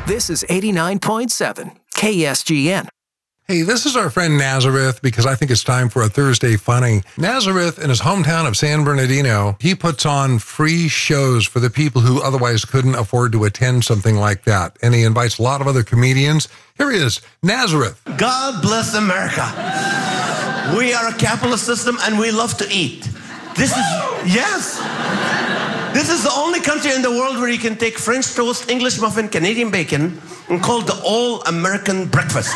This is 89.7 KSGN. Hey, this is our friend Nazareth because I think it's time for a Thursday Funny. Nazareth, in his hometown of San Bernardino, he puts on free shows for the people who otherwise couldn't afford to attend something like that. And he invites a lot of other comedians. Here he is, Nazareth. God bless America. We are a capitalist system and we love to eat. This is the only country in the world where you can take French toast, English muffin, Canadian bacon, and call it the all-American breakfast.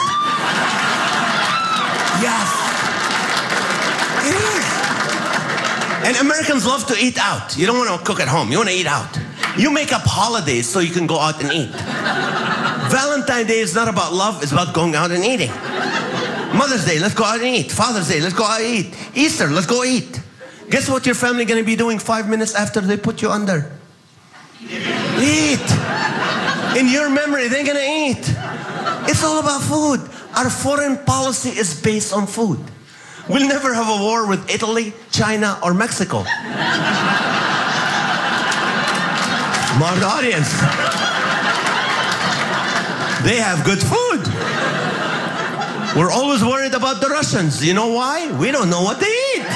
Yes. It is. And Americans love to eat out. You don't want to cook at home. You want to eat out. You make up holidays so you can go out and eat. Valentine's Day is not about love. It's about going out and eating. Mother's Day, let's go out and eat. Father's Day, let's go out and eat. Easter, let's go eat. Guess what your family going to be doing 5 minutes after they put you under? Eat. In your memory, they're going to eat. It's all about food. Our foreign policy is based on food. We'll never have a war with Italy, China, or Mexico. Smart audience. They have good food. We're always worried about the Russians. You know why? We don't know what they eat.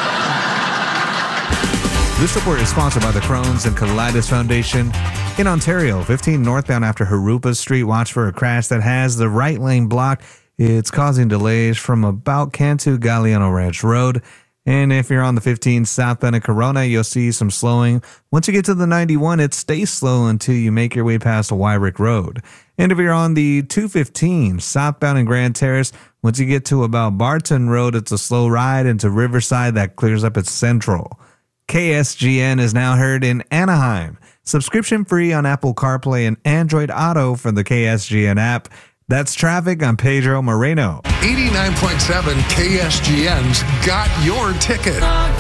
This report is sponsored by the Crohn's and Colitis Foundation. In Ontario, 15 northbound after Harupa Street, watch for a crash that has the right lane blocked. It's causing delays from about Cantu Galliano Ranch Road. And if you're on the 15 southbound in Corona, you'll see some slowing. Once you get to the 91, it stays slow until you make your way past Wyrick Road. And if you're on the 215 southbound in Grand Terrace, once you get to about Barton Road, it's a slow ride into Riverside that clears up at Central. KSGN is now heard in Anaheim. Subscription free on Apple CarPlay and Android Auto for the KSGN app. That's traffic. I'm Pedro Moreno. 89.7 KSGN's got your ticket.